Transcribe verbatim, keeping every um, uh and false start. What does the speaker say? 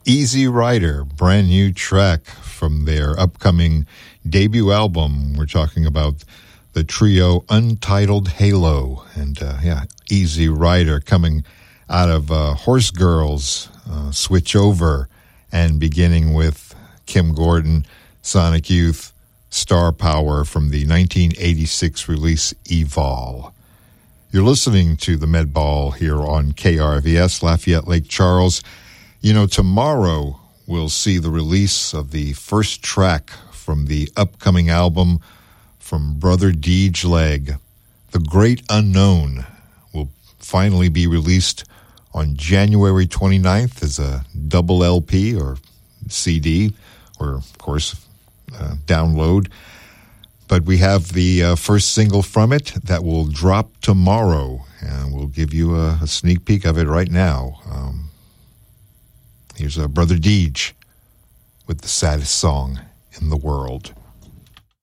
Easy Rider, brand new track from their upcoming debut album. We're talking about the trio Untitled Halo. And uh, yeah, Easy Rider coming out of uh, Horse Girls, uh, Switch Over, and beginning with Kim Gordon, Sonic Youth, Star Power from the nineteen eighty-six release Evol. You're listening to the Med Ball here on K R V S, Lafayette Lake Charles. You know, tomorrow we'll see the release of the first track from the upcoming album from Brother Deej Leg. The Great Unknown will finally be released on January twenty-ninth as a double L P or C D, or, of course, uh, download. But we have the uh, first single from it that will drop tomorrow, and we'll give you a, a sneak peek of it right now. Um, here's uh, Brother Deej with the saddest song in the world.